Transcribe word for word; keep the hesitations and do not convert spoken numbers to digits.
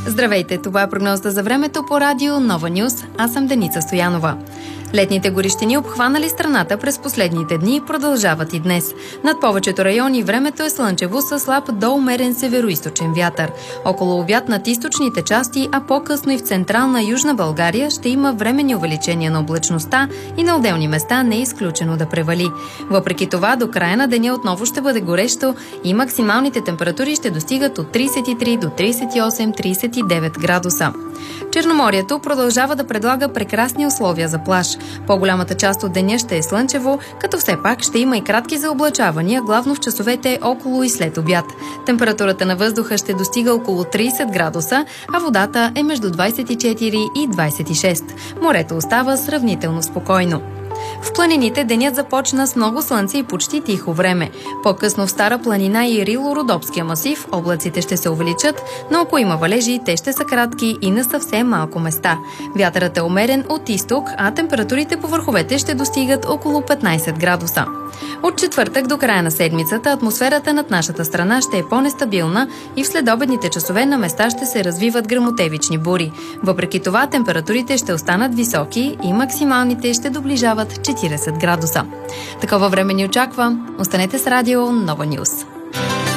Здравейте, това е прогнозата за времето по радио Нова Нюс. Аз съм Деница Стоянова. Летните горещини, обхванали страната през последните дни, продължават и днес. Над повечето райони времето е слънчево със слаб до умерен североизточен вятър. Около обяд над източните части, а по-късно и в централна Южна България ще има временни увеличения на облачността и на отделни места не е изключено да превали. Въпреки това, до края на деня отново ще бъде горещо и максималните температури ще достигат от тридесет и три до тридесет и осем - тридесет и девет градуса. Черноморието продължава да предлага прекрасни условия за плаж. По-голямата част от деня ще е слънчево, като все пак ще има и кратки заоблачавания, главно в часовете около и след обяд. Температурата на въздуха ще достига около тридесет градуса, а водата е между двадесет и четири и двадесет и шест. Морето остава сравнително спокойно. В планините денят започна с много слънце и почти тихо време. По-късно в Стара планина и Рило-Родопския масив облаците ще се увеличат, но ако има валежи, те ще са кратки и на съвсем малко места. Вятърът е умерен от изток, а температурите по върховете ще достигат около петнадесет градуса. От четвъртък до края на седмицата атмосферата над нашата страна ще е по-нестабилна и в следобедните часове на места ще се развиват гръмотевични бури. Въпреки това температурите ще останат високи и максималните ще доближават четиридесет градуса. Такова време ни очаква. Останете с радио Нова Нюс.